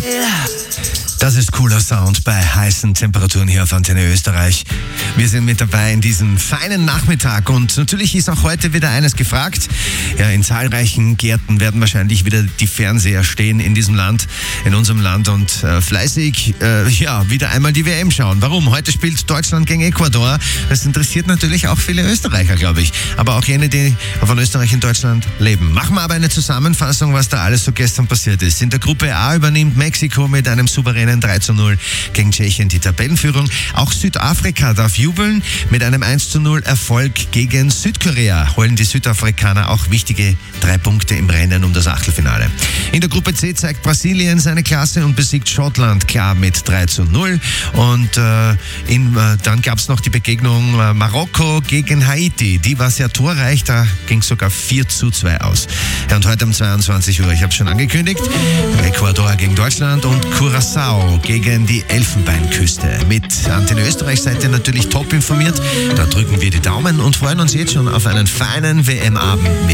Das ist cooler Sound bei heißen Temperaturen hier auf Antenne Österreich. Wir sind mit dabei in diesem feinen Nachmittag und natürlich ist auch heute wieder eines gefragt. Ja, in zahlreichen Gärten werden wahrscheinlich wieder die Fernseher stehen in diesem Land, in unserem Land und fleißig wieder einmal die WM schauen. Warum? Heute spielt Deutschland gegen Ecuador. Das interessiert natürlich auch viele Österreicher, glaube ich. Aber auch jene, die von Österreich in Deutschland leben. Machen wir aber eine Zusammenfassung, was da alles so gestern passiert ist. In der Gruppe A übernimmt Mexiko mit einem souveränen 3:0 gegen Tschechien die Tabellenführung. Auch Südafrika darf jubeln. Mit einem 1:0 Erfolg gegen Südkorea holen die Südafrikaner auch wichtige 3 Punkte im Rennen um das Achtelfinale. In der Gruppe C zeigt Brasilien seine Klasse und besiegt Schottland klar mit 3:0. Und dann gab es noch die Begegnung Marokko gegen Haiti. Die war sehr torreich, da ging es sogar 4:2 aus. Ja, und heute um 22 Uhr, ich habe es schon angekündigt, Ecuador gegen Deutschland und Curaçao gegen die Elfenbeinküste. Mit Antenne Österreich seid ihr natürlich top informiert. Da drücken wir die Daumen und freuen uns jetzt schon auf einen feinen WM-Abend mit